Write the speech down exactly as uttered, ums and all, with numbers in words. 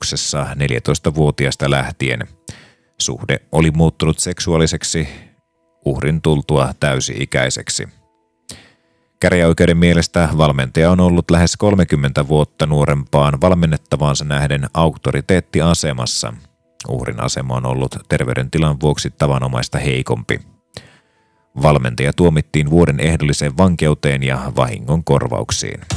tapauksessa neljätoistavuotiaasta lähtien. Suhde oli muuttunut seksuaaliseksi uhrin tultua täysi-ikäiseksi. Käräjäoikeuden mielestä valmentaja on ollut lähes kolmekymmentä vuotta nuorempaan valmennettavaansa nähden auktoriteettiasemassa. Uhrin asema on ollut terveydentilan vuoksi tavanomaista heikompi. Valmentaja tuomittiin vuoden ehdolliseen vankeuteen ja vahingon korvauksiin.